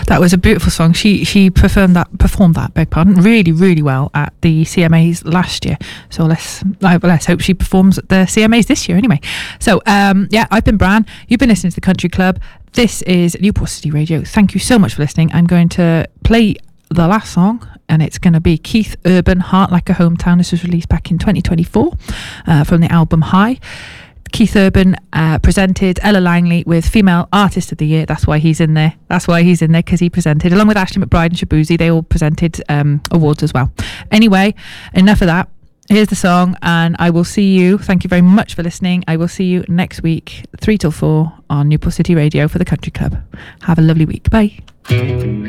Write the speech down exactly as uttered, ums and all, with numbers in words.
That was a beautiful song. She she performed that performed that beg pardon really really well at the C M As last year. So let's let's hope she performs at the C M As this year anyway. So um, yeah, I've been Bran. You've been listening to the Country Club. This is Newport City Radio. Thank you so much for listening. I'm going to play the last song, and it's going to be Keith Urban, Heart Like a Hometown. This was released back in twenty twenty-four uh, from the album High. Keith Urban uh, presented Ella Langley with Female Artist of the Year. That's why he's in there. That's why he's in there, because he presented, along with Ashley McBride and Shabuzi, they all presented um, awards as well. Anyway, enough of that. Here's the song, and I will see you. Thank you very much for listening. I will see you next week, three till four on Newport City Radio for the Country Club. Have a lovely week. Bye.